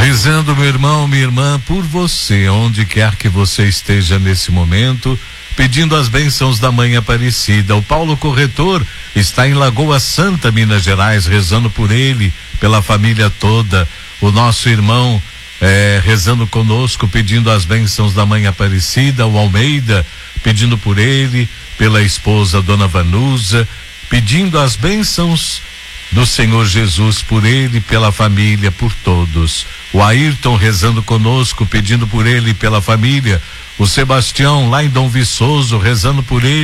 Rezando, meu irmão, minha irmã, por você, onde quer que você esteja nesse momento, pedindo as bênçãos da Mãe Aparecida. O Paulo Corretor está em Lagoa Santa, Minas Gerais, rezando por ele, pela família toda. O nosso irmão rezando conosco, pedindo as bênçãos da Mãe Aparecida. O Almeida pedindo por ele, pela esposa Dona Vanusa, pedindo as bênçãos do Senhor Jesus por ele, pela família, por todos. O Ayrton rezando conosco, pedindo por ele e pela família. O Sebastião lá em Dom Viçoso rezando por ele.